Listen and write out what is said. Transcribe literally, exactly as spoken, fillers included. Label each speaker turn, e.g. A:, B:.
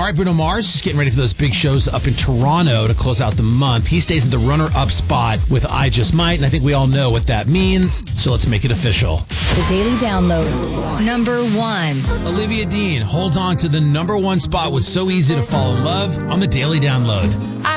A: All right, Bruno Mars is getting ready for those big shows up in Toronto to close out the month. He stays in the runner-up spot with I Just Might, and I think we all know what that means, so let's make it official.
B: The Daily Download. Number one.
A: Olivia Dean holds on to the number one spot with So Easy to Fall in Love on the Daily Download.